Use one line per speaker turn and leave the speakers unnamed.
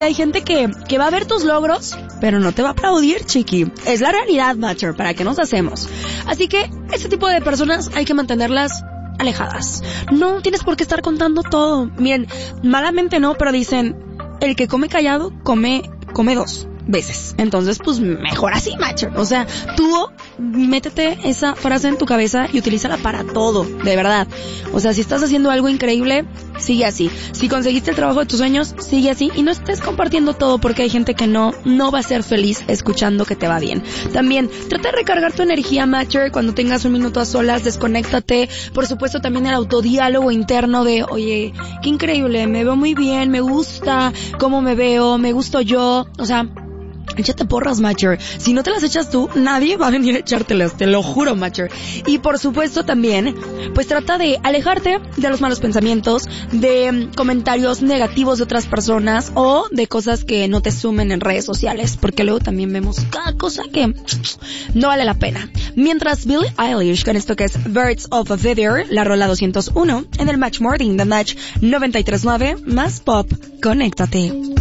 Hay gente que va a ver tus logros, pero no te va a aplaudir, chiqui. Es la realidad, Matcher, ¿para qué nos hacemos? Así que ese tipo de personas hay que mantenerlas alejadas. No tienes por qué estar contando todo. Miren, malamente no, pero dicen, el que come callado, come 2 veces. Entonces, pues mejor así, Matcher. O sea, tú métete esa frase en tu cabeza y utilízala para todo, de verdad. O sea, si estás haciendo algo increíble, sigue así. Si conseguiste el trabajo de tus sueños, sigue así. Y no estés compartiendo todo porque hay gente que no va a ser feliz escuchando que te va bien. También, trata de recargar tu energía, Matcher. Cuando tengas un minuto a solas, desconéctate. Por supuesto, también el autodiálogo interno de, oye, qué increíble, me veo muy bien, me gusta cómo me veo, me gusto yo. O sea, échate porras, Matcher. Si no te las echas tú, nadie va a venir a echártelas, te lo juro, Matcher. Y por supuesto también, pues trata de alejarte de los malos pensamientos, de comentarios negativos de otras personas o de cosas que no te sumen en redes sociales, porque luego también vemos cada cosa que no vale la pena. Mientras Billie Eilish con esto que es Birds of a Feather, la rola 201, en el Match Morning, The Match 93.9, más pop, conéctate.